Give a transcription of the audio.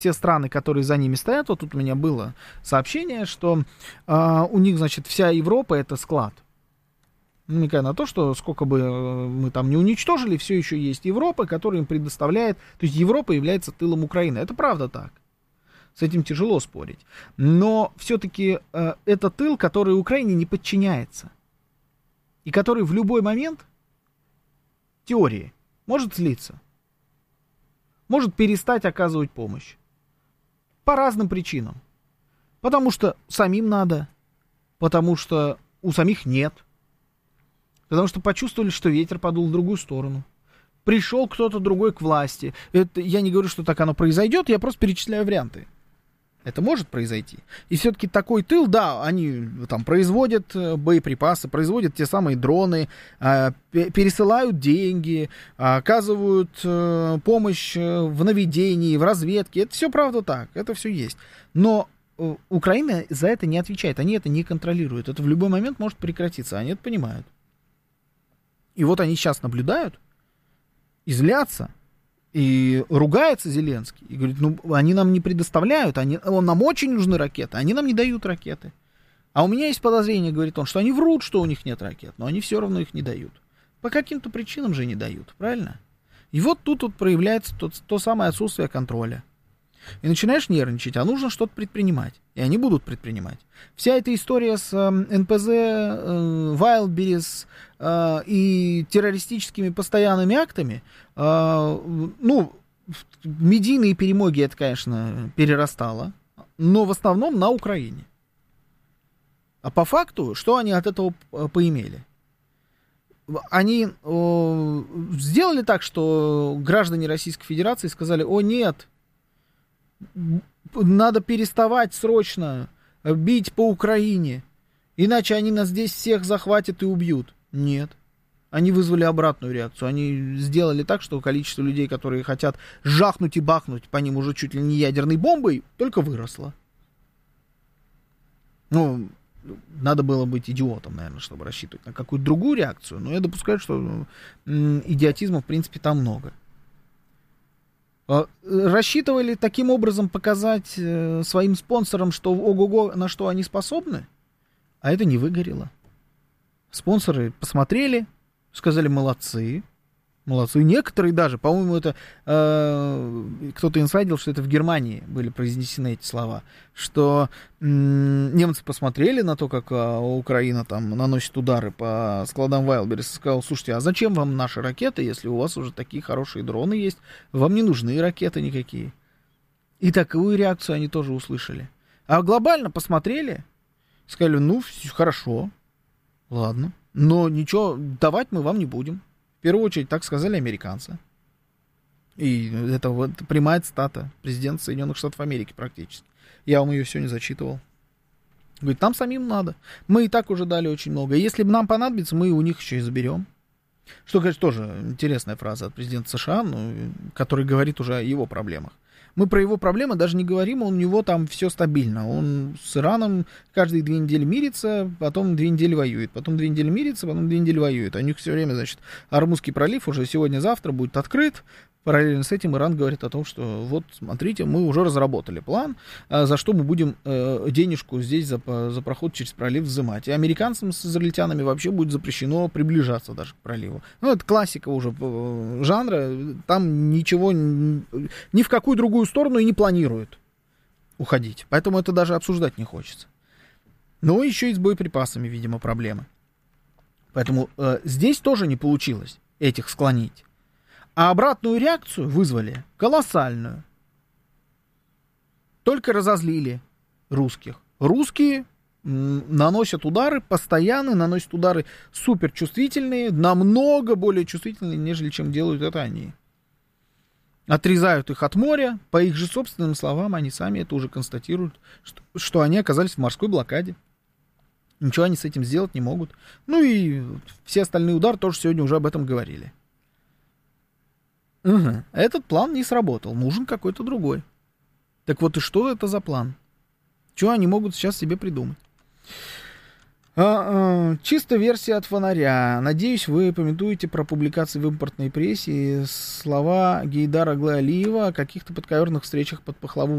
те страны, которые за ними стоят, вот тут у меня было сообщение, что у них, значит, вся Европа — это склад. Намекая на то, что сколько бы мы там не уничтожили, все еще есть Европа, которая им предоставляет... То есть Европа является тылом Украины. Это правда так. С этим тяжело спорить. Но все-таки это тыл, который Украине не подчиняется. И который в любой момент, в теории, может слиться. Может перестать оказывать помощь. По разным причинам. Потому что самим надо. Потому что у самих нет. Потому что почувствовали, что ветер подул в другую сторону. Пришел кто-то другой к власти. Это, я не говорю, что так оно произойдет, я просто перечисляю варианты. Это может произойти. И все-таки такой тыл, да, они там производят боеприпасы, производят те самые дроны, пересылают деньги, оказывают помощь в наведении, в разведке. Это все правда так, это все есть. Но Украина за это не отвечает, они это не контролируют. Это в любой момент может прекратиться, они это понимают. И вот они сейчас наблюдают, и злятся. И ругается Зеленский. И говорит, ну, они нам не предоставляют, нам очень нужны ракеты, они нам не дают ракеты. А у меня есть подозрение, говорит он, что они врут, что у них нет ракет, но они все равно их не дают. По каким-то причинам же не дают, правильно? И вот тут вот проявляется то самое отсутствие контроля. И начинаешь нервничать, а нужно что-то предпринимать. И они будут предпринимать. Вся эта история с НПЗ, Wildberries и террористическими постоянными актами, ну, медийные перемоги это, конечно, перерастало, но в основном на Украине. А по факту, что они от этого поимели? Они сделали так, что граждане Российской Федерации сказали, о нет, надо переставать срочно бить по Украине, иначе они нас здесь всех захватят и убьют. Нет. Они вызвали обратную реакцию. Они сделали так, что количество людей, которые хотят жахнуть и бахнуть по ним уже чуть ли не ядерной бомбой, только выросло. Ну, надо было быть идиотом, наверное, чтобы рассчитывать на какую-то другую реакцию. Но я допускаю, что идиотизма, в принципе, там много. Рассчитывали таким образом показать своим спонсорам, что ого-го, на что они способны, а это не выгорело. Спонсоры посмотрели, сказали молодцы. Молодцы. Некоторые даже, по-моему, это кто-то инсайдил, что это в Германии были произнесены эти слова, что немцы посмотрели на то, как Украина там наносит удары по складам Wildberries, и сказал, слушайте, а зачем вам наши ракеты, если у вас уже такие хорошие дроны есть, вам не нужны ракеты никакие. И такую реакцию они тоже услышали. А глобально посмотрели, сказали, ну, хорошо, ладно, но ничего давать мы вам не будем. В первую очередь, так сказали американцы. И это вот прямая цитата президента Соединенных Штатов Америки практически. Я вам ее сегодня зачитывал. Говорит, нам самим надо. Мы и так уже дали очень много. Если нам понадобится, мы у них еще и заберем. Что, конечно, тоже интересная фраза от президента США, который говорит уже о его проблемах. Мы про его проблемы даже не говорим, у него там все стабильно. Он с Ираном каждые 2 недели мирится, потом 2 недели воюет, потом 2 недели мирится, потом 2 недели воюет. У них все время, значит, Ормузский пролив уже сегодня-завтра будет открыт. Параллельно с этим Иран говорит о том, что вот, смотрите, мы уже разработали план, за что мы будем денежку здесь за проход через пролив взимать. И американцам с израильтянами вообще будет запрещено приближаться даже к проливу. Ну, это классика уже жанра, там ничего ни в какую другую сторону и не планируют уходить. Поэтому это даже обсуждать не хочется. Но еще и с боеприпасами, видимо, проблемы. Поэтому здесь тоже не получилось этих склонить. А обратную реакцию вызвали колоссальную. Только разозлили русских. Русские наносят удары, постоянно наносят удары суперчувствительные, намного более чувствительные, нежели чем делают это они. Отрезают их от моря, по их же собственным словам, они сами это уже констатируют, что они оказались в морской блокаде. Ничего они с этим сделать не могут. Ну и все остальные удары тоже сегодня уже об этом говорили. Угу. Этот план не сработал, нужен какой-то другой. Так вот и что это за план? Что они могут сейчас себе придумать? Чисто версия от фонаря. Надеюсь, вы памятуете про публикации в импортной прессе слова Гейдара Глы Алиева о каких-то подковерных встречах под пахлаву